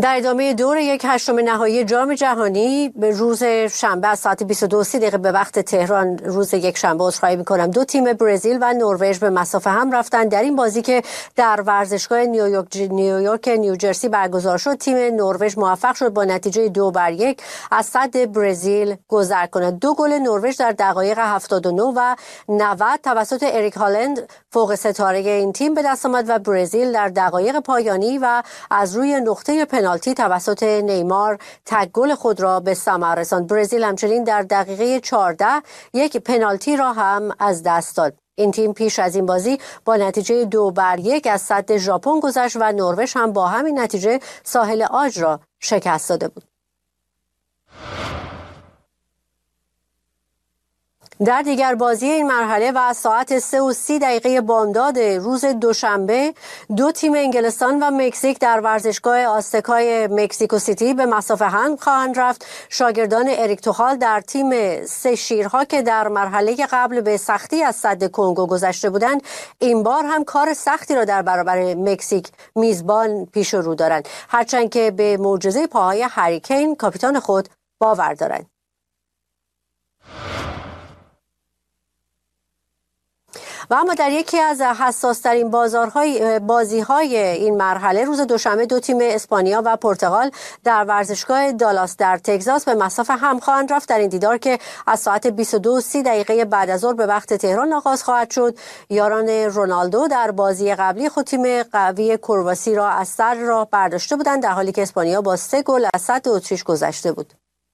در ادامه دور 1/8 نهایی جام جهانی به روز شنبه از ساعت 22:30 به وقت تهران روز یک شنبه عذرخواهی می‌کنم، دو تیم برزیل و نروژ به مسافه هم رفتن. در این بازی که در ورزشگاه نیویورک نیوجرسی برگزار شد، تیم نروژ موفق شد با نتیجه 2-1 از سد برزیل گذر کند. دو گل نروژ در دقایق 79 و 90 توسط اریک هالند فوق ستاره این تیم به دست آمد و برزیل در دقایق پایانی و از روی نقطه پنالتی توسط نیمار تک گل خود را به ثمر رساند. برزیل همچنین در دقیقه 14 یک پنالتی را هم از دست داد. این تیم پیش از این بازی با نتیجه 2-1 از سد ژاپن گذشت و نروژ هم با همین نتیجه ساحل عاج را شکست داده بود. در دیگر بازی این مرحله و ساعت 3:30 بامداد روز دوشنبه، دو تیم انگلستان و مکزیک در ورزشگاه آزتکای مکزیکو سیتی به مسافه هم خواهند رفت. شاگردان اریک توخال در تیم سه شیرها که در مرحله قبل به سختی از سد کنگو گذشته بودند، این بار هم کار سختی را در برابر مکزیک میزبان پیش رو دارند، هرچند که به معجزه پاهای هری کین کاپیتان خود باور دارند. و اما در یکی از حساس‌ترین بازی‌های این مرحله روز دوشنبه، دو تیم اسپانیا و پرتغال در ورزشگاه دالاس در تگزاس به مسافه هم خواهند رفت. در این دیدار که از ساعت 22:30 بعد از ظهر به وقت تهران آغاز خواهد شد، یاران رونالدو در بازی قبلی خود تیم قوی کرواسی را از سر راه برداشته بودند، در حالی که اسپانیا با 3 گل از سد اتریش گذشته بود.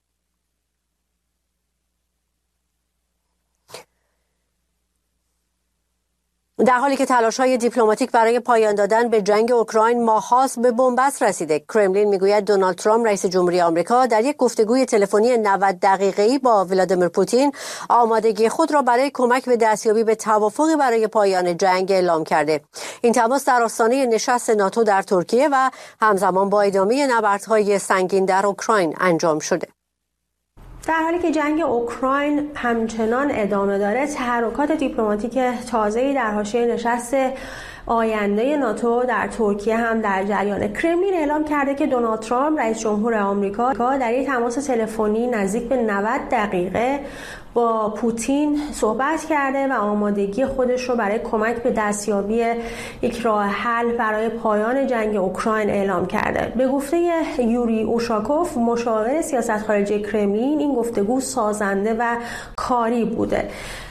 در حالی که تلاش‌های دیپلماتیک برای پایان دادن به جنگ اوکراین ماه‌هاست به بنبست رسیده، کرملین میگوید دونالد ترامپ رئیس جمهوری آمریکا در یک گفتگوی تلفنی 90 دقیقه‌ای با ولادیمیر پوتین آمادگی خود را برای کمک به دستیابی به توافقی برای پایان جنگ اعلام کرده. این تماس در آستانه نشست ناتو در ترکیه و همزمان با ادامه نبردهای سنگین در اوکراین انجام شده. در حالی که جنگ اوکراین همچنان ادامه داره، تحرکات دیپلماتیک تازه‌ای در حاشیه نشست آینده ناتو در ترکیه هم در جریانه. کرملین اعلام کرده که دونالد ترامپ رئیس جمهور آمریکا در یک تماس تلفنی نزدیک به 90 دقیقه با پوتین صحبت کرده و آمادگی خودش رو برای کمک به دستیابی یک راه حل برای پایان جنگ اوکراین اعلام کرده. به گفته یوری اوشاکوف، مشاور سیاست خارجی کرملین، این گفتگو سازنده و کاری بوده.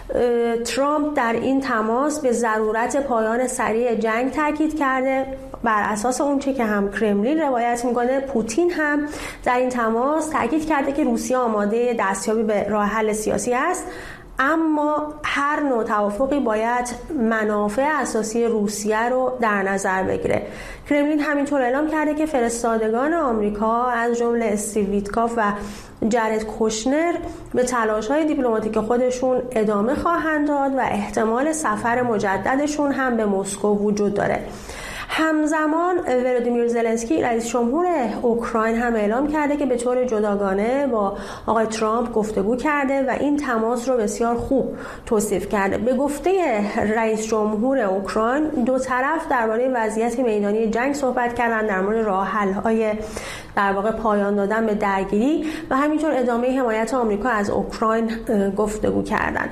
ترامپ در این تماس به ضرورت پایان سریع جنگ تاکید کرده. بر اساس اونچه که هم کرملین روایت میکنه، پوتین هم در این تماس تاکید کرده که روسیه آماده دستیابی به راه حل سیاسی است، اما هر نوع توافقی باید منافع اساسی روسیه رو در نظر بگیره. کرملین همینطور اعلام کرده که فرستادگان آمریکا از جمله استیو ویتکاف و جرد کوشنر به تلاش‌های دیپلماتیک خودشون ادامه خواهند داد و احتمال سفر مجددشون هم به مسکو وجود داره. همزمان ولادیمیر زلنسکی رئیس جمهور اوکراین هم اعلام کرده که به طور جداگانه با آقای ترامپ گفتگو کرده و این تماس رو بسیار خوب توصیف کرده. به گفته رئیس جمهور اوکراین، دو طرف درباره وضعیت میدانی جنگ صحبت کردن، در مورد راه حل‌های در واقع پایان دادن به درگیری و همینطور ادامه حمایت آمریکا از اوکراین گفتگو کردن.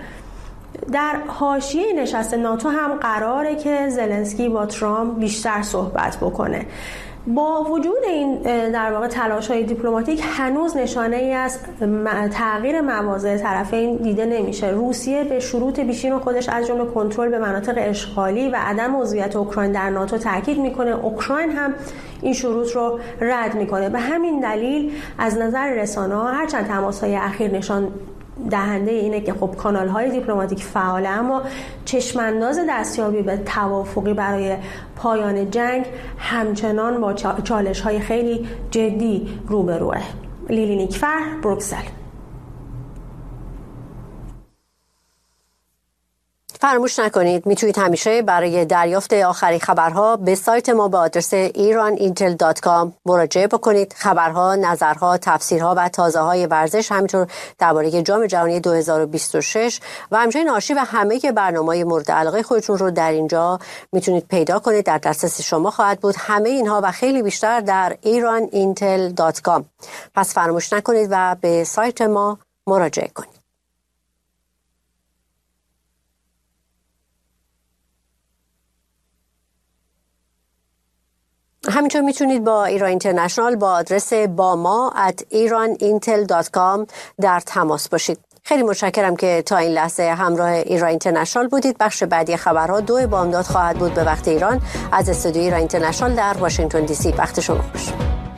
در حاشیه نشست ناتو هم قراره که زلنسکی با ترامپ بیشتر صحبت بکنه. با وجود این در واقع تلاش‌های دیپلماتیک، هنوز نشانه‌ای از تغییر مواضع طرفین دیده نمیشه. روسیه به شروط پیشین خودش از جمله کنترل به مناطق اشغالی و عدم عضویت اوکراین در ناتو تاکید میکنه. اوکراین هم این شروط رو رد میکنه. به همین دلیل از نظر رسانه‌ها هرچند تماس‌های اخیر نشان دهنده اینه که خب کانال‌های دیپلماتیک فعاله، اما چشمانداز دستیابی به توافقی برای پایان جنگ همچنان با چالش‌های خیلی جدی روبروه. لیلی نیکفر، بروکسل. فراموش نکنید میتونید همیشه برای دریافت آخرین خبرها به سایت ما به آدرس iranintel.com مراجعه بکنید. خبرها، نظرها، تفسیرها و تازه‌های ورزش، همینطور درباره جام جهانی 2026 و همچنین آرشیو همه برنامه‌های مورد علاقه خودتون رو در اینجا میتونید پیدا کنید. در دسترس شما خواهد بود. همه اینها و خیلی بیشتر در iranintel.com. پس فراموش نکنید و به سایت ما مراجعه کنید. همینطور میتونید با ایران اینترنشنال با آدرس bama@iranintel.com در تماس باشید. خیلی متشکرم که تا این لحظه همراه ایران اینترنشنال بودید. بخش بعدی خبرها 2 بامداد خواهد بود به وقت ایران از استودیوی ایران اینترنشنال در واشنگتن دی سی. وقت شما خوش.